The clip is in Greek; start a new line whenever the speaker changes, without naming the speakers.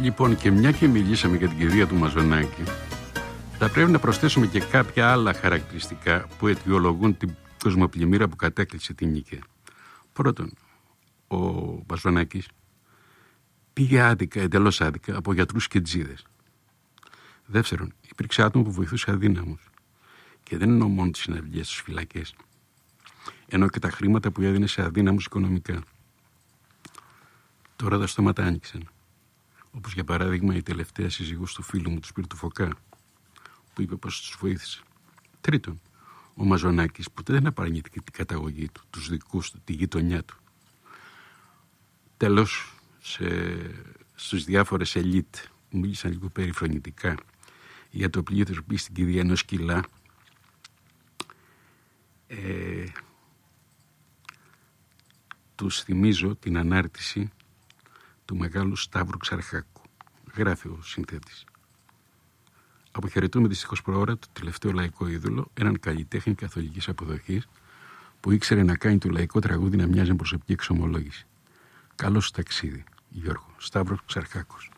Λοιπόν, και μια και μιλήσαμε για την κηδεία του Μαζονάκη, θα πρέπει να προσθέσουμε και κάποια άλλα χαρακτηριστικά που αιτιολογούν την κοσμοπλημμύρα που κατέκλυσε την Νίκαια. Πρώτον, ο Μαζονάκης πήγε άδικα, εντελώς άδικα, από γιατρούς και τζίδες. Δεύτερον, υπήρξε άτομο που βοηθούσε αδύναμους. Και δεν εννοώ μόνο τις συναυλίες στους φυλακές, ενώ και τα χρήματα που έδινε σε αδύναμους οικονομικά. Τώρα τα στόματα άνοιξαν. Όπως για παράδειγμα η τελευταία σύζυγος του φίλου μου, του Σπύρτου Φωκά, που είπε πως τους βοήθησε. Τρίτον, ο Μαζονάκης ποτέ δεν απαρνήθηκε την καταγωγή του, τους δικούς του, τη γειτονιά του. Τέλος, στους διάφορες ελίτ που μίλησαν λίγο περιφρονητικά για το πλήθος που πήγε στην κηδεία ενός κιλά, τους θυμίζω την ανάρτηση του μεγάλου Σταύρου Ξαρχάκου. Γράφει ο συνθέτης: αποχαιρετούμε δυστυχώς προώρα το τελευταίο λαϊκό είδωλο, έναν καλλιτέχνη καθολικής αποδοχής που ήξερε να κάνει το λαϊκό τραγούδι να μοιάζει με προσωπική εξομολόγηση. Καλό σου ταξίδι, Γιώργο. Σταύρος Ξαρχάκος.